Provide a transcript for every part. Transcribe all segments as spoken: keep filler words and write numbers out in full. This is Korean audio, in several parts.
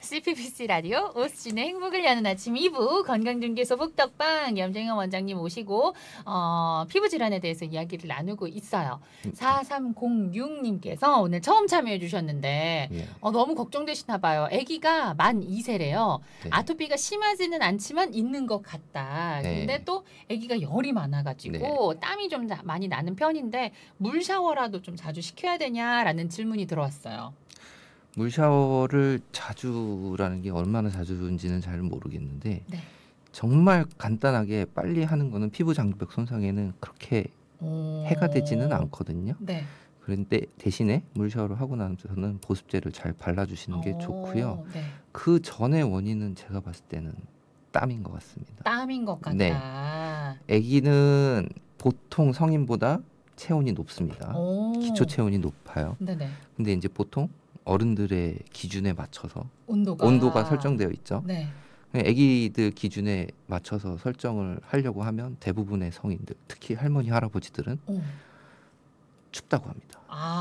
씨피비씨 라디오 오수진의 행복을 여는 아침 이 부 건강중개소 복덕방 염정현 원장님 모시고 어, 피부 질환에 대해서 이야기를 나누고 있어요. 사삼공육 님께서 오늘 처음 참여해 주셨는데 예. 어, 너무 걱정되시나 봐요. 아기가 만 두 세래요. 네. 아토피가 심하지는 않지만 있는 것 같다. 근데 네. 또 아기가 열이 많아가지고 땀이 좀 자- 많이 나는 편인데 물 샤워라도 좀 자주 시켜야 되냐라는 질문이 들어왔어요. 물 샤워를 자주라는 게 얼마나 자주인지는 잘 모르겠는데 네. 정말 간단하게 빨리 하는 거는 피부 장벽 손상에는 그렇게 오. 해가 되지는 않거든요. 네. 그런데 대신에 물 샤워를 하고 나서는 보습제를 잘 발라주시는 게 오, 좋고요. 네. 그 전의 원인은 제가 봤을 때는 땀인 것 같습니다. 땀인 것 같다. 네. 아기는 보통 성인보다 체온이 높습니다. 오. 기초 체온이 높아요. 네네. 근데 이제 보통 어른들의 기준에 맞춰서 온도가 온도가 설정되어 있죠. 네. 아기들 기준에 맞춰서 설정을 하려고 하면 대부분의 성인들, 특히 할머니 할아버지들은 오. 춥다고 합니다.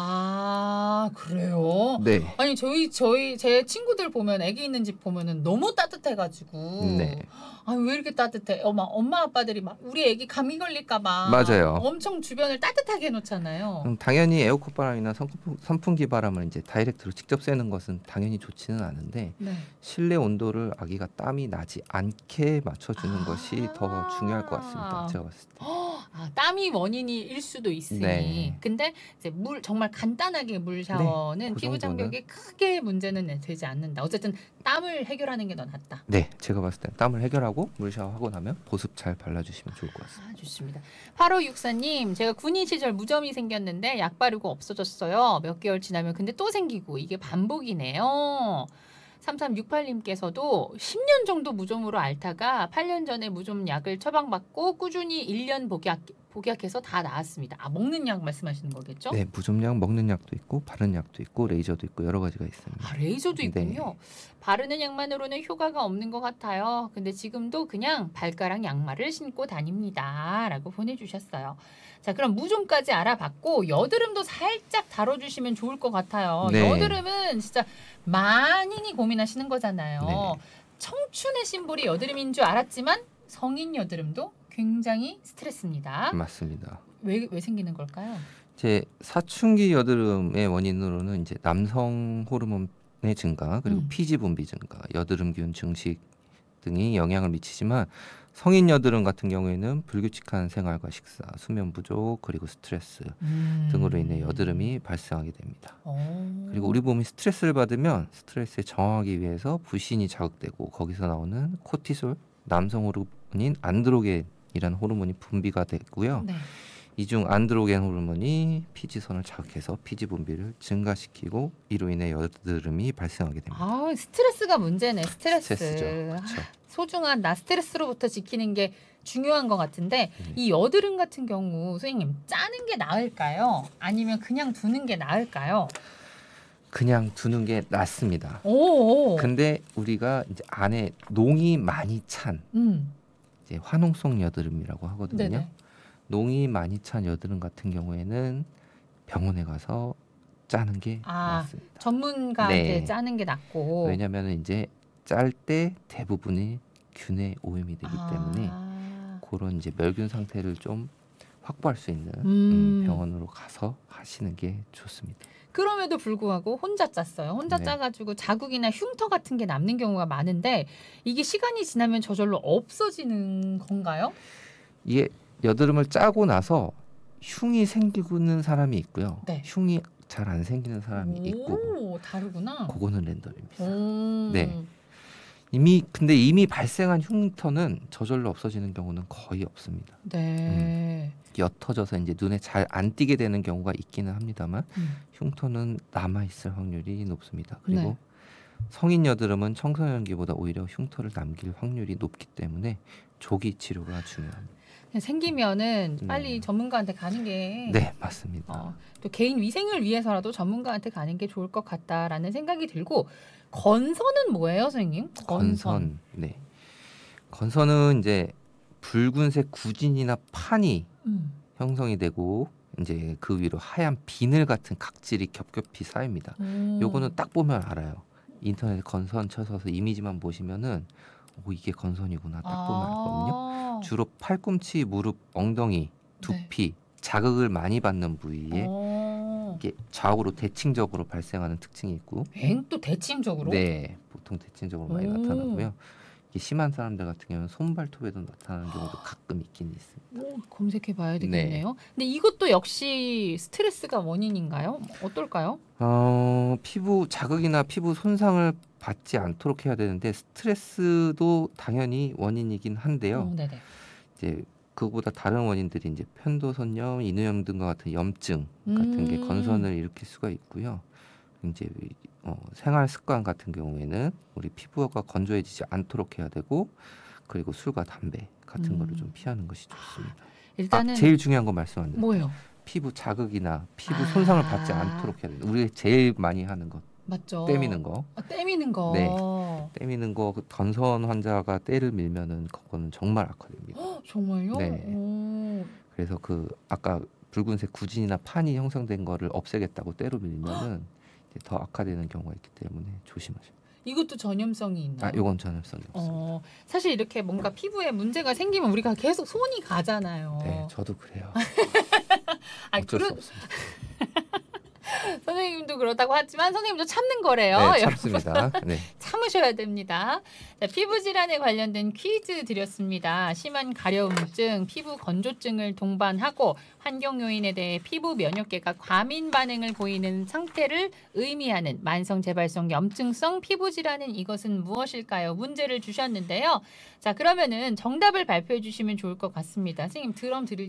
아 그래요? 네. 아니 저희 저희 제 친구들 보면 아기 있는 집 보면은 너무 따뜻해가지고 네. 아니 왜 이렇게 따뜻해? 엄마 엄마 아빠들이 막 우리 아기 감기 걸릴까봐 맞아요. 엄청 주변을 따뜻하게 해놓잖아요. 음, 당연히 에어컨 바람이나 선풍, 선풍기 바람을 이제 다이렉트로 직접 쐬는 것은 당연히 좋지는 않은데 네. 실내 온도를 아기가 땀이 나지 않게 맞춰주는 아. 것이 더 중요할 것 같습니다. 제가 봤을 때. 아, 땀이 원인일 수도 있으니. 네. 근데 이제 물 정말 간단하게 물 샤워는 네, 그 피부 정도는. 장벽에 크게 문제는 되지 않는다. 어쨌든 땀을 해결하는 게 더 낫다. 네, 제가 봤을 때 땀을 해결하고 물 샤워하고 나면 보습 잘 발라주시면 좋을 것 같습니다. 아, 좋습니다. 팔오육사 님, 제가 군인 시절 무좀이 생겼는데 약 바르고 없어졌어요. 몇 개월 지나면 근데 또 생기고 이게 반복이네요. 삼삼육팔 님께서도 십 년 정도 무좀으로 앓다가 팔 년 전에 무좀 약을 처방받고 꾸준히 일 년 복약, 복약해서 다 나았습니다. 아, 먹는 약 말씀하시는 거겠죠? 네, 무좀약 먹는 약도 있고 바른 약도 있고 레이저도 있고 여러 가지가 있습니다. 아, 레이저도 네. 있군요. 바르는 약만으로는 효과가 없는 것 같아요. 근데 지금도 그냥 발가락 양말을 신고 다닙니다. 라고 보내주셨어요. 자, 그럼 무좀까지 알아봤고 여드름도 살짝 다뤄주시면 좋을 것 같아요. 네. 여드름은 진짜 많이니 고민하시는 거잖아요. 네. 청춘의 심볼이 여드름인 줄 알았지만 성인 여드름도 굉장히 스트레스입니다. 맞습니다. 왜, 왜 생기는 걸까요? 제 사춘기 여드름의 원인으로는 이제 남성 호르몬의 증가 그리고 음. 피지 분비 증가, 여드름균 증식 등이 영향을 미치지만 성인 여드름 같은 경우에는 불규칙한 생활과 식사, 수면 부족 그리고 스트레스 음. 등으로 인해 여드름이 발생하게 됩니다. 오. 그리고 우리 몸이 스트레스를 받으면 스트레스에 저항하기 위해서 부신이 자극되고 거기서 나오는 코티솔, 남성 호르몬인 안드로겐이라는 호르몬이 분비가 되고요. 네. 이 중 안드로겐 호르몬이 피지선을 자극해서 피지 분비를 증가시키고 이로 인해 여드름이 발생하게 됩니다. 아, 스트레스가 문제네. 스트레스. 스트레스죠. 그렇죠. 아, 소중한 나 스트레스로부터 지키는 게 중요한 것 같은데 음. 이 여드름 같은 경우 선생님 짜는 게 나을까요? 아니면 그냥 두는 게 나을까요? 그냥 두는 게 낫습니다. 오. 근데 우리가 이제 안에 농이 많이 찬 음. 이제 화농성 여드름이라고 하거든요. 네네. 농이 많이 찬 여드름 같은 경우에는 병원에 가서 짜는 게 아, 낫습니다. 전문가한테 네. 짜는 게 낫고. 왜냐하면 이제 짤 때 대부분이 균에 오염이 되기 때문에 아. 그런 이제 멸균 상태를 좀 확보할 수 있는 음. 음, 병원으로 가서 하시는 게 좋습니다. 그럼에도 불구하고 혼자 짰어요. 혼자 네. 짜가지고 자국이나 흉터 같은 게 남는 경우가 많은데 이게 시간이 지나면 저절로 없어지는 건가요? 이게 여드름을 짜고 나서 흉이 생기는 사람이 있고요. 네. 흉이 잘 안 생기는 사람이 있고 오, 다르구나. 그거는 랜덤입니다. 오. 네. 이미 근데 이미 발생한 흉터는 저절로 없어지는 경우는 거의 없습니다. 네. 옅어져서 이제 눈에 잘 안 띄게 되는 경우가 있기는 합니다만 음. 흉터는 남아 있을 확률이 높습니다. 그리고 네. 성인 여드름은 청소년기보다 오히려 흉터를 남길 확률이 높기 때문에 조기 치료가 중요합니다. 생기면은 네. 빨리 전문가한테 가는 게 네, 맞습니다. 어, 또 개인 위생을 위해서라도 전문가한테 가는 게 좋을 것 같다라는 생각이 들고 건선은 뭐예요, 선생님? 건선. 네. 건선은 이제 붉은색 구진이나 판이 음. 형성이 되고 이제 그 위로 하얀 비늘 같은 각질이 겹겹이 쌓입니다. 음. 요거는 딱 보면 알아요. 인터넷에 건선 쳐서 이미지만 보시면은 오 이게 건선이구나 딱 보면 알거든요. 아. 주로 팔꿈치, 무릎, 엉덩이, 두피 자극을 많이 받는 부위에 어. 이게 좌우로 대칭적으로 발생하는 특징이 있고, 엥? 또 대칭적으로? 네 보통 대칭적으로 많이 오. 나타나고요. 이게 심한 사람들 같은 경우는 손발톱에도 나타나는 경우도 가끔 있긴 있습니다. 오, 검색해봐야 되겠네요. 근데 이것도 역시 스트레스가 원인인가요? 어떨까요? 어, 피부 자극이나 피부 손상을 받지 않도록 해야 되는데 스트레스도 당연히 원인이긴 한데요. 어, 네네. 이제 그보다 다른 원인들이 이제 편도선염, 인후염 등과 같은 염증 같은 게 음. 건선을 일으킬 수가 있고요. 이제 어, 생활 습관 같은 경우에는 우리 피부가 건조해지지 않도록 해야 되고, 그리고 술과 담배 같은 음. 거를 좀 피하는 것이 좋습니다. 일단은 아, 제일 중요한 거 말씀 안 드렸어요. 뭐예요? 피부 자극이나 피부 아. 손상을 받지 않도록 해야 돼요. 우리가 제일 많이 하는 것, 맞죠. 때미는 거. 아, 때미는 거. 네. 때미는 거, 그 건선 환자가 때를 밀면은 그거는 정말 악화됩니다. 헉, 정말요? 네. 오. 그래서 그 아까 붉은색 구진이나 판이 형성된 거를 없애겠다고 때로 밀면은 이제 더 악화되는 경우가 있기 때문에 조심하셔야 돼요. 이것도 전염성이 있나요? 아, 요건 전염성이 없습니다. 어, 사실 이렇게 뭔가 피부에 문제가 생기면 우리가 계속 손이 가잖아요. 네, 저도 그래요. 아, 어쩔 그런- 수 없습니다. 선생님도 그렇다고 하지만 선생님도 참는 거래요. 네, 여러분. 참습니다. 네. 참으셔야 됩니다. 자, 피부 질환에 관련된 퀴즈 드렸습니다. 심한 가려움증, 피부 건조증을 동반하고 환경 요인에 대해 피부 면역계가 과민 반응을 보이는 상태를 의미하는 만성 재발성 염증성 피부 질환은 이것은 무엇일까요? 문제를 주셨는데요. 자, 그러면은 정답을 발표해 주시면 좋을 것 같습니다. 선생님 드럼 드릴